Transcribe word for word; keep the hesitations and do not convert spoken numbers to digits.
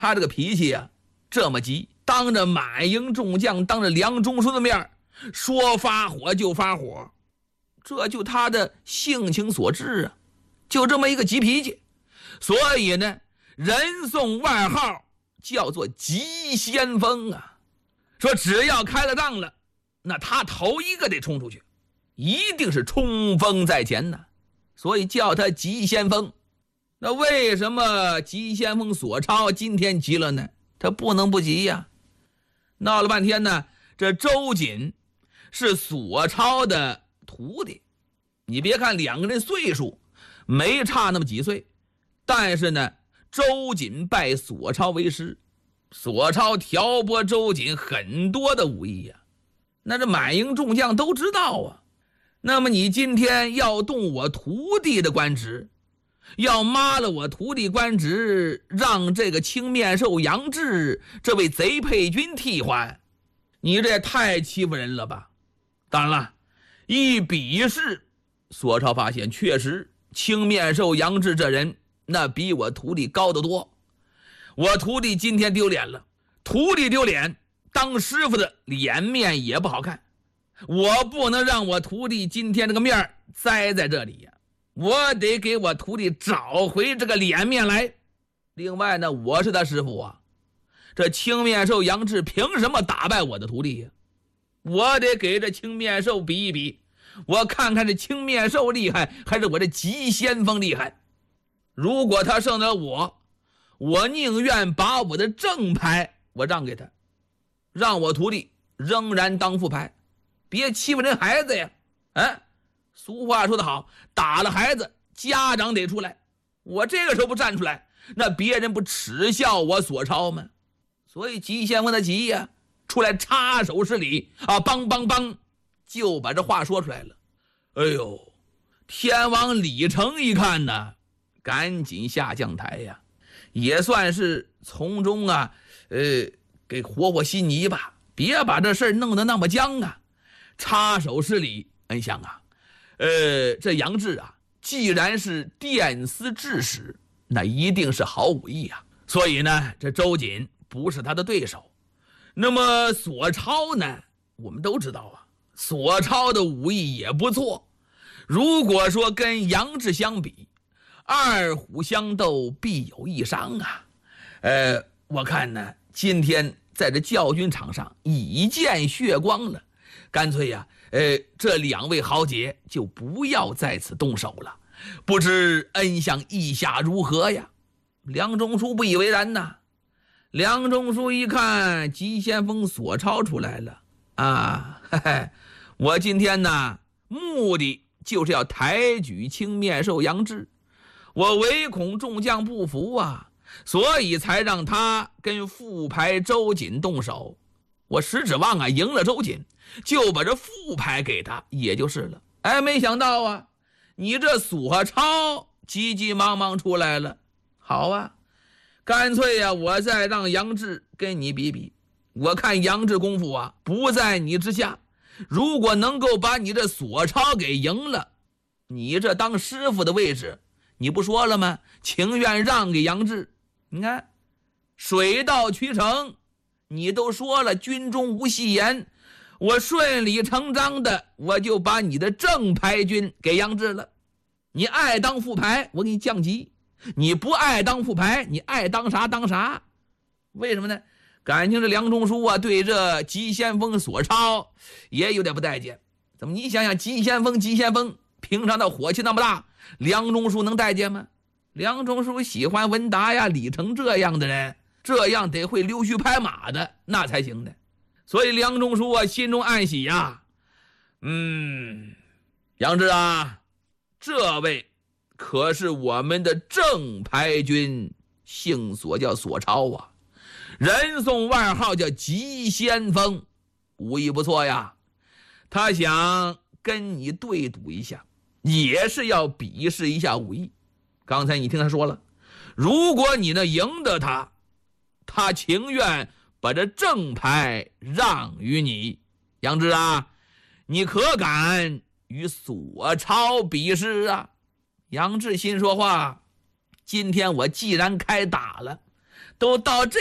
他这个脾气啊这么急，当着满营众将，当着梁中书的面说发火就发火，这就他的性情所致啊，就这么一个急脾气。所以呢，人送外号叫做急先锋啊，说只要开了仗了，那他头一个得冲出去，一定是冲锋在前呢，所以叫他急先锋。那为什么急先锋索超今天急了呢？他不能不急呀。闹了半天呢，这周瑾是索超的徒弟，你别看两个人岁数没差那么几岁，但是呢，周瑾拜索超为师，索超调拨周瑾很多的武艺呀、啊，那这满营众将都知道啊。那么你今天要动我徒弟的官职，要抹了我徒弟官职，让这个青面兽杨志这位贼配军替换，你这也太欺负人了吧。当然了，一比试，索超发现确实青面兽杨志这人那比我徒弟高得多，我徒弟今天丢脸了，徒弟丢脸，当师傅的脸面也不好看，我不能让我徒弟今天这个面栽在这里呀、啊，我得给我徒弟找回这个脸面来。另外呢，我是他师傅啊，这青面兽杨志凭什么打败我的徒弟呀、啊？我得给这青面兽比一比，我看看这青面兽厉害还是我这急先锋厉害。如果他胜得我，我宁愿把我的正牌我让给他，让我徒弟仍然当副牌，别欺负人孩子呀。哎，俗话说得好，打了孩子家长得出来，我这个时候不站出来，那别人不耻笑我索超吗？所以急先锋的急呀，出来插手施礼啊，梆梆梆就把这话说出来了。哎呦，天王李成一看呢，赶紧下将台呀，也算是从中啊呃给和和稀泥吧，别把这事儿弄得那么僵啊。插手施礼，恩相啊，呃这杨志啊既然是殿司制使，那一定是好武艺啊，所以呢这周瑾不是他的对手。那么索超呢，我们都知道啊，索超的武艺也不错，如果说跟杨志相比，二虎相斗必有一伤啊。呃我看呢今天在这教军场上已见血光了，干脆呀、啊、呃这两位豪杰就不要在此动手了，不知恩相意下如何呀？梁中书不以为然呐。梁中书一看急先锋索超出来了啊，嘿嘿，我今天呢目的就是要抬举青面兽杨志，我唯恐众将不服啊，所以才让他跟副牌周瑾动手。我实指望啊赢了周瑾，就把这副牌给他也就是了。哎，没想到啊，你这索超急急忙忙出来了。好啊，干脆呀、啊，我再让杨志跟你比比，我看杨志功夫啊不在你之下，如果能够把你这索超给赢了，你这当师傅的位置你不说了吗？情愿让给杨志。你看水到渠成，你都说了军中无戏言，我顺理成章的我就把你的正牌军给杨志了。你爱当副牌我给你降级，你不爱当副牌你爱当啥当啥。为什么呢？感情这梁中书啊对这急先锋索超也有点不待见。怎么你想想，急先锋急先锋平常的火气那么大，梁中书能待见吗？梁中书喜欢文达呀李成这样的人，这样得会溜须拍马的那才行的。所以梁中书啊心中暗喜呀，嗯，杨志啊，这位可是我们的正牌军，姓索叫索超啊，人送外号叫急先锋，武艺不错呀。他想跟你对赌一下，也是要比试一下武艺。刚才你听他说了，如果你能赢得他，他情愿把这正牌让于你。杨志啊，你可敢与索超比试啊？杨志心说话，今天我既然开打了， 都到这